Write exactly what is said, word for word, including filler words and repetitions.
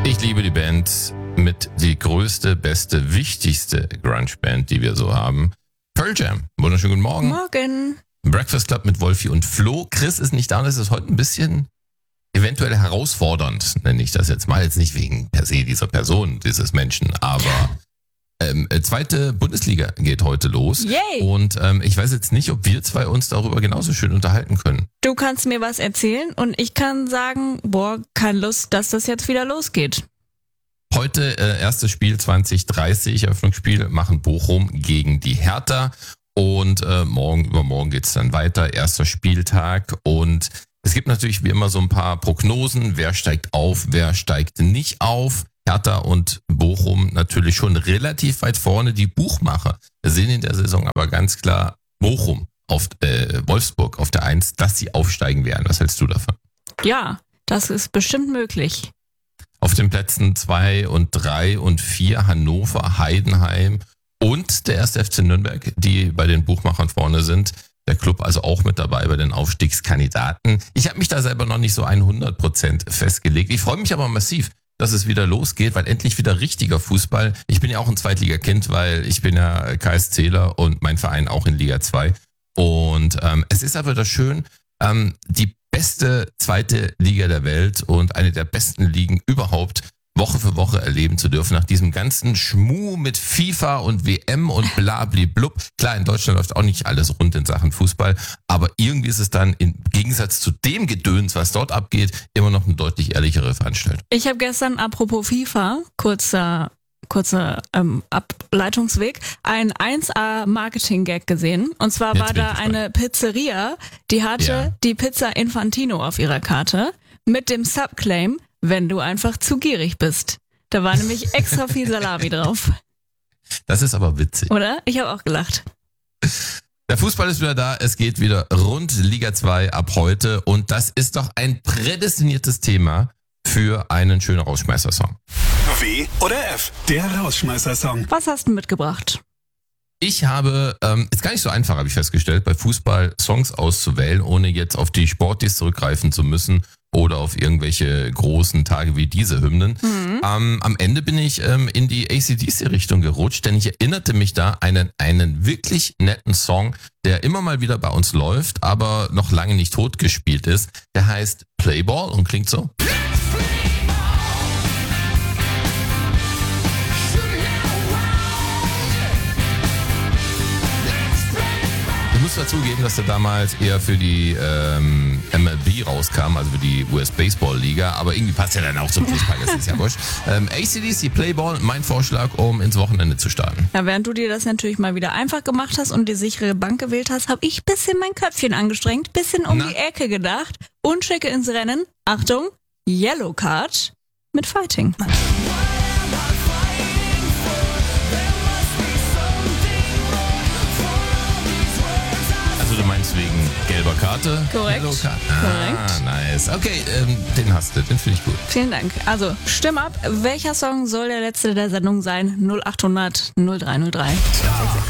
Ich liebe die Band mit die größte, beste, wichtigste Grunge-Band, die wir so haben. Pearl Jam. Wunderschönen guten Morgen. Morgen. Breakfast Club mit Wolfi und Flo. Chris ist nicht da, das ist heute ein bisschen eventuell herausfordernd, nenne ich das jetzt mal. Jetzt nicht wegen per se dieser Person, dieses Menschen, aber ähm, zweite Bundesliga geht heute los. Yay. Und ähm, ich weiß jetzt nicht, ob wir zwei uns darüber genauso schön unterhalten können. Du kannst mir was erzählen und ich kann sagen, boah, keine Lust, dass das jetzt wieder losgeht. Heute äh, erstes Spiel zwanzig dreißig, Eröffnungsspiel, machen Bochum gegen die Hertha. Und äh, morgen, übermorgen geht's dann weiter, erster Spieltag. Und es gibt natürlich wie immer so ein paar Prognosen, wer steigt auf, wer steigt nicht auf. Hertha und Bochum natürlich schon relativ weit vorne. Die Buchmacher sehen in der Saison aber ganz klar Bochum auf äh, Wolfsburg auf der Eins, dass sie aufsteigen werden. Was hältst du davon? Ja, das ist bestimmt möglich. Auf den Plätzen zwei und drei und vier Hannover, Heidenheim und der erste F C Nürnberg, die bei den Buchmachern vorne sind. Der Club also auch mit dabei bei den Aufstiegskandidaten. Ich habe mich da selber noch nicht so hundert Prozent festgelegt. Ich freue mich aber massiv, dass es wieder losgeht, weil endlich wieder richtiger Fußball. Ich bin ja auch ein Zweitligakind, weil ich bin ja KSCler und mein Verein auch in Liga zwei. Und ähm, es ist aber das schön, ähm, die beste zweite Liga der Welt und eine der besten Ligen überhaupt Woche für Woche erleben zu dürfen, nach diesem ganzen Schmuh mit FIFA und W M und blabli-blub. Klar, in Deutschland läuft auch nicht alles rund in Sachen Fußball, aber irgendwie ist es dann im Gegensatz zu dem Gedöns, was dort abgeht, immer noch eine deutlich ehrlichere Veranstaltung. Ich habe gestern, apropos FIFA, kurzer kurzer ähm, Ableitungsweg, ein eins A Marketing-Gag gesehen. Und zwar Jetzt war bin ich da gespannt. eine Pizzeria, die hatte Ja. die Pizza Infantino auf ihrer Karte mit dem Subclaim, wenn du einfach zu gierig bist. Da war nämlich extra viel Salami drauf. Das ist aber witzig. Oder? Ich habe auch gelacht. Der Fußball ist wieder da, es geht wieder rund Liga zwei ab heute und das ist doch ein prädestiniertes Thema für einen schönen Rausschmeißer-Song. W oder F, der Rausschmeißer-Song. Was hast du mitgebracht? Ich habe, ähm, ist gar nicht so einfach, habe ich festgestellt, bei Fußball Songs auszuwählen, ohne jetzt auf die Sportis zurückgreifen zu müssen oder auf irgendwelche großen Tage wie diese Hymnen. Mhm. Ähm, am Ende bin ich ähm, in die A C D C-Richtung gerutscht, denn ich erinnerte mich da einen einen wirklich netten Song, der immer mal wieder bei uns läuft, aber noch lange nicht tot gespielt ist. Der heißt Playball und klingt so. Ich muss dazugeben, dass der damals eher für die ähm, M L B rauskam, also für die U S Baseball Liga, aber irgendwie passt ja dann auch zum Fußball, das ist ja wurscht. Ähm, A C D C Playball, mein Vorschlag, um ins Wochenende zu starten. Ja, während du dir das natürlich mal wieder einfach gemacht hast und die sichere Bank gewählt hast, habe ich bisschen mein Köpfchen angestrengt, bisschen um Na? die Ecke gedacht und schicke ins Rennen, Achtung, Yellow Card mit Fighting. Also du meinst wegen gelber Karte? Korrekt. Yellow Card. Ah, Korrekt. nice. Okay, ähm, den hast du, den finde ich gut. Vielen Dank. Also, stimm ab. Welcher Song soll der letzte der Sendung sein? null acht hundert null drei null drei.